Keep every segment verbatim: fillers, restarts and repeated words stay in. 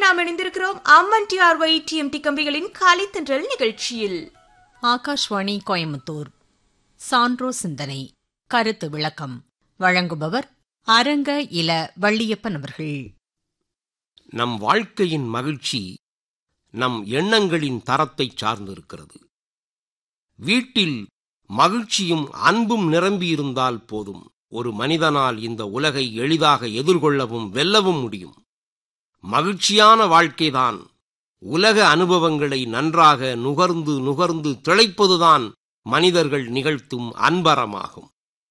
நாம் இணைந்திருக்கிறோம் அம்மன் TRY TMT கம்பிகளின் காலைத்தன்றல் நிகழ்ச்சியில். ஆகாஷ்வாணி கோயம்புத்தூர். சான்றோ சிந்தனை கருத்து விளக்கம் வழங்குபவர் அரங்க இல வள்ளியப்பன் அவர்கள். நம் வாழ்க்கையின் மகிழ்ச்சி நம் எண்ணங்களின் தரத்தை சார்ந்திருக்கிறது. வீட்டில் மகிழ்ச்சியும் அன்பும் நிரம்பியிருந்தால் போதும், ஒரு மனிதனால் இந்த உலகை எளிதாக எதிர்கொள்ளவும் வெல்லவும் முடியும். மகிழ்ச்சியான வாழ்க்கைதான் உலக அனுபவங்களை நன்றாக நுகர்ந்து நுகர்ந்து திளைப்பதுதான் மனிதர்கள் நிகழ்த்தும் அன்பரமாகும்.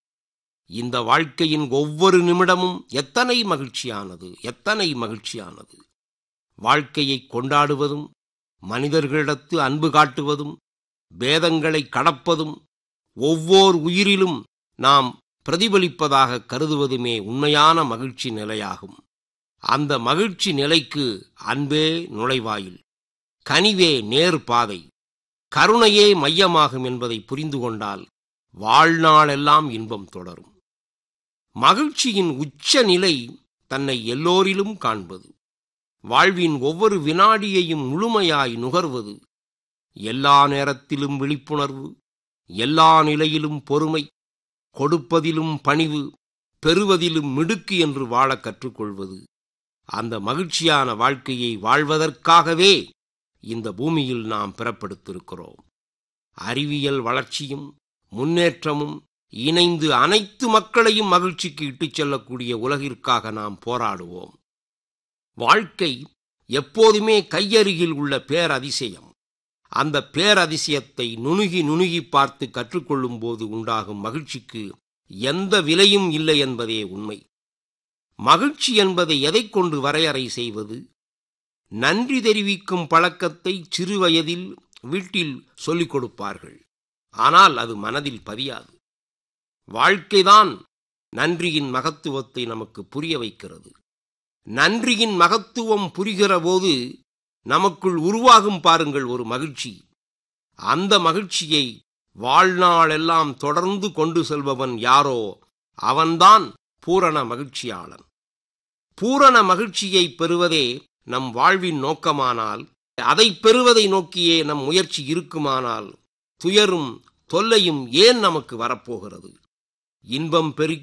இந்த வாழ்க்கையின் ஒவ்வொரு நிமிடமும் எத்தனை மகிழ்ச்சியானது, எத்தனை மகிழ்ச்சியானது. வாழ்க்கையை கொண்டாடுவதும், மனிதர்களிடத்து அன்பு காட்டுவதும், பேதங்களை கடப்பதும், ஒவ்வொரு உயிரிலும் நாம் பிரதிபலிப்பதாக கருதுவதுமே உண்மையான மகிழ்ச்சி நிலையாகும். அந்த மகிழ்ச்சி நிலைக்கு அன்பே நுழைவாயில், கனிவே நேர் பாதை, கருணையே மையமாகும் என்பதை புரிந்து கொண்டால் வாழ்நாளெல்லாம் இன்பம் தொடரும். மகிழ்ச்சியின் உச்ச நிலை தன்னை எல்லோரிலும் காண்பது, வாழ்வின் ஒவ்வொரு வினாடியையும் முழுமையாய் நுகர்வது, எல்லா நேரத்திலும் விழிப்புணர்வு, எல்லா நிலையிலும் பொறுமை, கொடுப்பதிலும் பணிவு, பெறுவதிலும் மிடுக்கு என்று வாழ கற்றுக்கொள்வது. அந்த மகிழ்ச்சியான வாழ்க்கையை வாழ்வதற்காகவே இந்த பூமியில் நாம் பிறப்பெடுத்திருக்கிறோம். அறிவியல் வளர்ச்சியும் முன்னேற்றமும் இணைந்து அனைத்து மக்களையும் மகிழ்ச்சிக்கு இட்டுச் செல்லக்கூடிய உலகிற்காக நாம் போராடுவோம். வாழ்க்கை எப்போதுமே கையருகில் உள்ள பேரதிசயம். அந்த பேரதிசயத்தை நுணுகி நுணுகி பார்த்து கற்றுக்கொள்ளும் போது உண்டாகும் மகிழ்ச்சிக்கு எந்த விலையும் இல்லை என்பதே உண்மை. மகிழ்ச்சி என்பதை எதை கொண்டு வரையறை செய்வது? நன்றி தெரிவிக்கும் பழக்கத்தை சிறு வயதில் வீட்டில் சொல்லிக் கொடுப்பார்கள். ஆனால் அது மனதில் பதியாது. வாழ்க்கைதான் நன்றியின் மகத்துவத்தை நமக்கு புரிய வைக்கிறது. நன்றியின் மகத்துவம் புரிகிற போது நமக்குள் உருவாகும் பாருங்கள் ஒரு மகிழ்ச்சி. அந்த மகிழ்ச்சியை வாழ்நாளெல்லாம் தொடர்ந்து கொண்டு செல்பவன் யாரோ அவன்தான் பூரண மகிழ்ச்சியாளன். பூரண மகிழ்ச்சியை பெறுவதே நம் வாழ்வின் நோக்கமானால், அதை பெறுவதை நோக்கியே நம் முயற்சி இருக்குமானால், துயரும் தொல்லையும் ஏன் நமக்கு வரப்போகிறது? இன்பம் பெருக்கி